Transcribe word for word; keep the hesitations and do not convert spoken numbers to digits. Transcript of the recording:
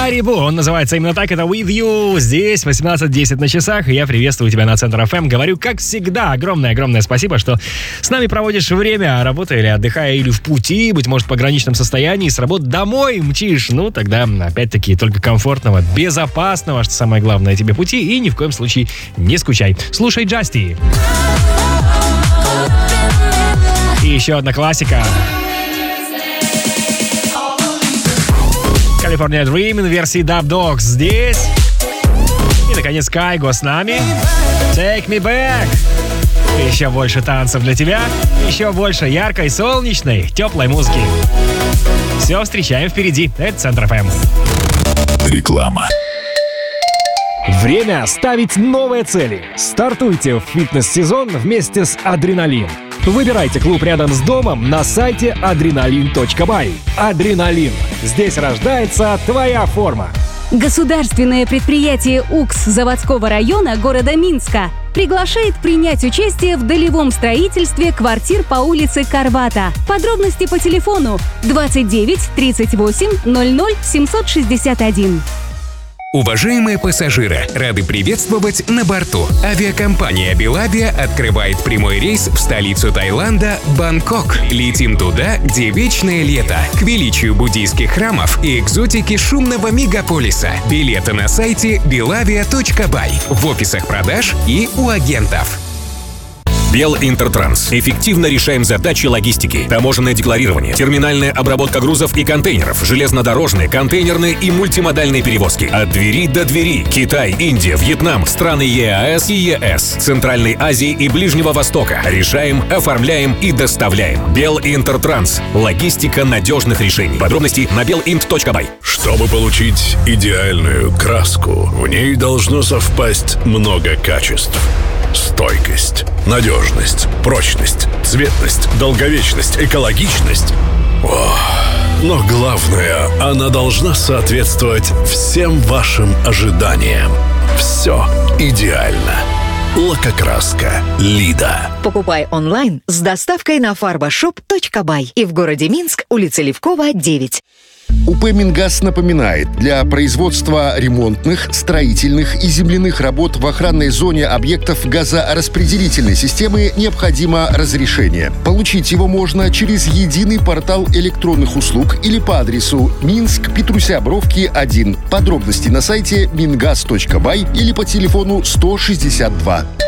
Карибу. Он называется именно так. Это With You. Здесь восемнадцать десять на часах. И я приветствую тебя на Центр эф эм. Говорю, как всегда, огромное-огромное спасибо, что с нами проводишь время, работая или отдыхая, или в пути, быть может, в пограничном состоянии, с работы домой мчишь. Ну, тогда, опять-таки, только комфортного, безопасного, что самое главное, тебе пути. И ни в коем случае не скучай. Слушай Джасти. И еще одна классика. California Dream в версии Dub Dogs здесь. И, наконец, Кайго с нами. Take Me Back. Еще больше танцев для тебя. Еще больше яркой, солнечной, теплой музыки. Все встречаем впереди. Это Центр эф эм. Реклама. Время ставить новые цели. Стартуйте в фитнес-сезон вместе с Адреналин. Выбирайте клуб рядом с домом на сайте адреналин точка бай. Адреналин. Здесь рождается твоя форма. Государственное предприятие УКС заводского района города Минска приглашает принять участие в долевом строительстве квартир по улице Карвата. Подробности по телефону двадцать девять тридцать восемь ноль ноль семьсот шестьдесят один. Уважаемые пассажиры, рады приветствовать на борту. Авиакомпания «Белавия» открывает прямой рейс в столицу Таиланда – Бангкок. Летим туда, где вечное лето, к величию буддийских храмов и экзотике шумного мегаполиса. Билеты на сайте белавия точка бай, в офисах продаж и у агентов. Белинтертранс. Эффективно решаем задачи логистики. Таможенное декларирование, терминальная обработка грузов и контейнеров, железнодорожные, контейнерные и мультимодальные перевозки. От двери до двери. Китай, Индия, Вьетнам, страны ЕАЭС и ЕС, Центральной Азии и Ближнего Востока. Решаем, оформляем и доставляем. Белинтертранс. Логистика надежных решений. Подробности на белинт точка бай. Чтобы получить идеальную краску, в ней должно совпасть много качеств. Стойкость, надежность, прочность, цветность, долговечность, экологичность. Ох, но главное, она должна соответствовать всем вашим ожиданиям. Все идеально. Лакокраска Лида. Покупай онлайн с доставкой на фарбашоп точка бай и в городе Минск, улица Левкова, девять. УП «Мингаз» напоминает, для производства ремонтных, строительных и земляных работ в охранной зоне объектов газораспределительной системы необходимо разрешение. Получить его можно через единый портал электронных услуг или по адресу Минск, Петруся Бровки, один. Подробности на сайте мингаз точка бай или по телефону сто шестьдесят два.